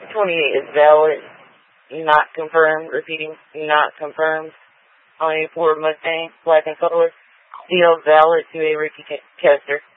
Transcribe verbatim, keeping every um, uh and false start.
twenty-eight is valid. Not confirmed. Repeating, not confirmed. On a Ford Mustang, black and color. Still valid to a Ricky Kester.